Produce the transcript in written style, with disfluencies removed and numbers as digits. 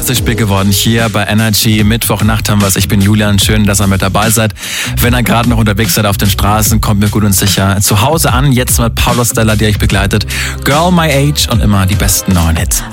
Klassisch spät geworden hier bei Energy. Mittwochnacht haben wir es. Ich bin Julian. Schön, dass ihr mit dabei seid. Wenn ihr gerade noch unterwegs seid auf den Straßen, kommt mir gut und sicher zu Hause an. Jetzt mit Paula Stella, die euch begleitet. Girl My Age und immer die besten neuen Hits.